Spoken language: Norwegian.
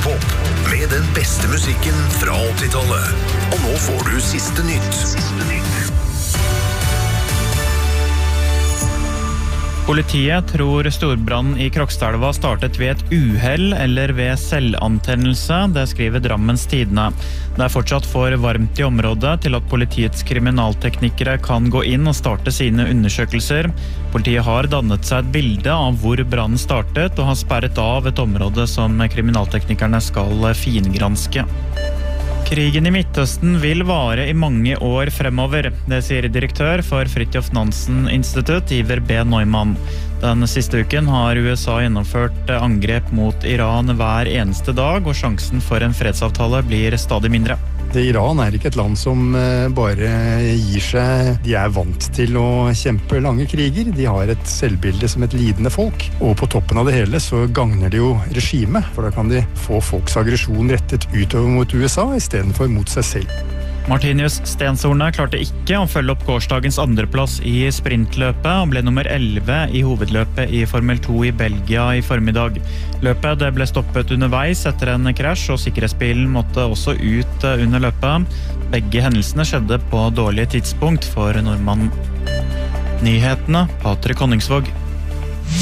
Radiopoп med den beste musikken fra 80-tallet. Og nå får du siste nytt. Politiet tror storbrannen i Krokstadelva startet ved et uhell eller ved selvantennelse, det skriver Drammens Tidende. Det fortsatt for varmt i området til at politiets kriminalteknikere kan gå inn og starte sine undersøkelser. Politiet har dannet seg et bilde av hvor brannen startet og har sperret av et område som kriminalteknikerne skal fingranske. Krigen i Midtøsten vil vare i mange år fremover, det sier direktør for Fridtjof Nansen Institutt, Iver B. Neumann. Den siste uken har USA gjennomført angrep mot Iran hver eneste dag, og sjansen for en fredsavtale blir stadig mindre. Iran ikke et land som bare gir seg. De vant til å kjempe lange kriger. De har et selvbilde som et lidende folk. Og på toppen av det hele så gagner det jo regimet, for da kan de få folks aggresjon rettet utover mot USA i stedet for mot seg selv. Martinius Stenshorne klarte ikke å følge opp gårsdagens andreplass i sprintløpet og ble nummer 11 i hovedløpet i Formel 2 i Belgia i formiddag. Løpet ble stoppet underveis etter en krasj, og sikkerhetsbilen måtte også ut under løpet. Begge hendelsene skjedde på dårlige tidspunkt for nordmannen. Nyhetene, Patrik Honningsvåg.